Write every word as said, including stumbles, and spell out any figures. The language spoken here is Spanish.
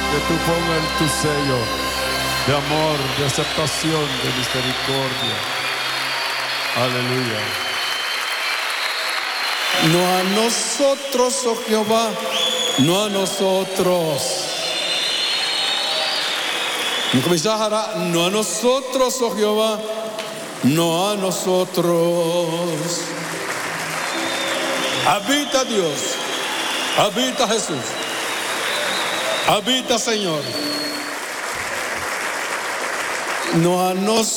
que tú pongas tu sello de amor, de aceptación, de misericordia. Aleluya. No a nosotros, oh Jehová, no a nosotros. No a nosotros, oh Jehová, no a nosotros. Habita Dios, habita Jesús, habita Señor. No a nosotros.